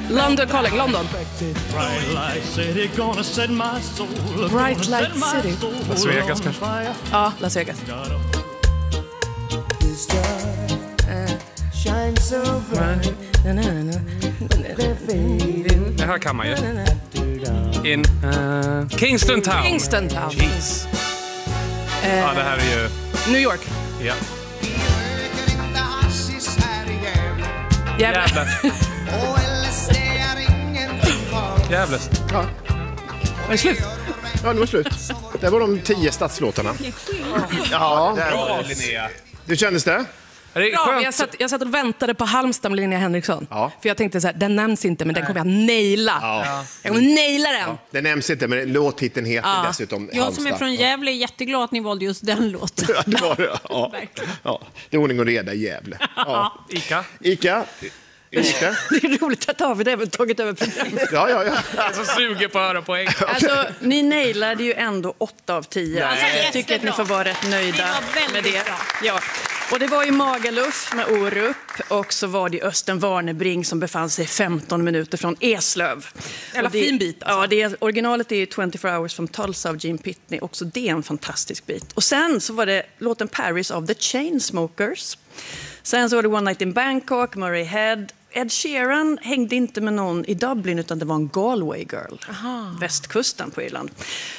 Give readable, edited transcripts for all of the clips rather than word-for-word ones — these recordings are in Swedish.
London Calling, London. Bright Light City. Las Vegas kanske? Ja, Las Vegas. Det här kan man ju. In Kingston Town. Kingston Town. Jeez. Ja, det här är ju... New York. Ja. Jävlar. Jävlar. Ja. Var det slut? Ja, det var slut. Det var de 10 stadslåtarna. Ja, Bra, Linnea. hur kändes det? Är det Bra, men skönt? jag satt och väntade på Halmstad med Linnea Henriksson. Ja. För jag tänkte så här, den nämns inte, men den kommer jag naila. Ja. Jag kommer naila den. Det nämns inte, men låttiteln heter dessutom Jag som är från Gävle är jätteglad att ni valde just den låten. Ja, det var det. Ja. Ja. Det är ordning och reda i Gävle. Ja. Ica? Ica? Det är roligt att David även tagit över programmet. Ja. Jag är så sugen på att höra poäng. Alltså, ni nailade ju ändå 8 av 10. Alltså, Jag tycker att ni får vara rätt nöjda Det var med väldigt det. bra. Ja. Och det var ju Magaluf med Orup och så var det Östen Warnerbring som befann sig 15 minuter från Eslöv. Jävla Och det, fin bit, alltså. Ja, originalet är ju 24 Hours from Tulsa av Gene Pitney. Också det är en fantastisk bit. Och sen så var det låten Paris av The Chainsmokers. Sen så var det One Night in Bangkok, Murray Head. Ed Sheeran hängde inte med någon i Dublin utan det var en Galway Girl. Västkusten på Irland.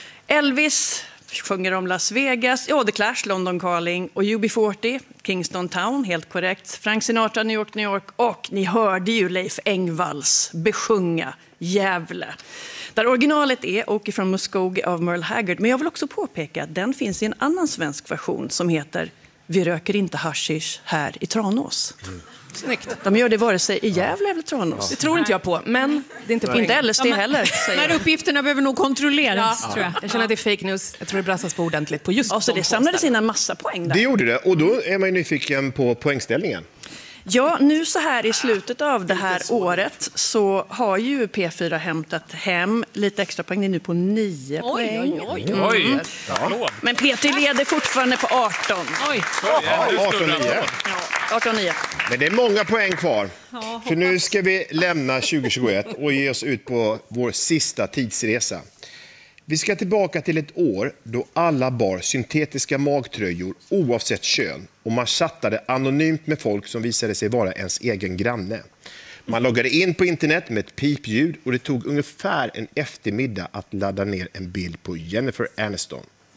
Elvis sjunger om Las Vegas, The Clash, London Calling och UB40, Kingston Town, helt korrekt. Frank Sinatra, New York, New York och ni hörde ju Leif Engvalls besjunga Gävle. Där originalet är Åker från Muskogee av Merle Haggard. Men jag vill också påpeka att den finns i en annan svensk version som heter Vi röker inte hashish här i Tranås. Snyggt. De gör det vare sig i Gävle eller Tranås. Det tror inte jag på, men det är inte poäng. Inte LSD heller, De säger här jag. uppgifterna behöver nog kontrolleras, tror jag. Jag känner att det är fake news. Jag tror det brassas på ordentligt på just Alltså, de det samlades ställena. in en massa poäng där. Det gjorde det, och då är man ju nyfiken på poängställningen. Ja, nu så här i slutet av det här året så har ju P4 hämtat hem lite extra poäng. Det är nu på 9 poäng. Oj, applåd. Men Peter leder fortfarande på 18. Oj. Ja, 18-9. 18-9. Men det är många poäng kvar. För nu ska vi lämna 2021 och ge oss ut på vår sista tidsresa. Vi ska tillbaka till ett år då alla bar syntetiska magtröjor oavsett kön och man chattade anonymt med folk som visade sig vara ens egen granne. Man loggade in på internet med ett pipljud och det tog ungefär en eftermiddag att ladda ner en bild på Jennifer Aniston.